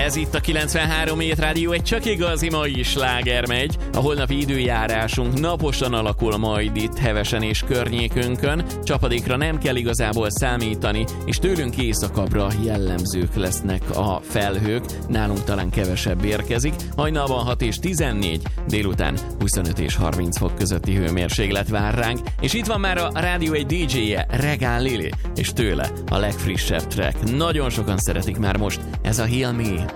Ez itt a 93 Hét Rádió, egy csak igazi mai sláger megy. A holnapi időjárásunk naposan alakul majd itt hevesen és környékünkön. Csapadékra nem kell igazából számítani, és tőlünk északabbra jellemzők lesznek a felhők. Nálunk talán kevesebb érkezik. Hajnalban 6 és 14, délután 25 és 30 fok közötti hőmérséklet vár ránk. És itt van már a rádió egy DJ-je, Regál Lili, és tőle a legfrissebb track. Nagyon sokan szeretik már most, ez a Heal Me.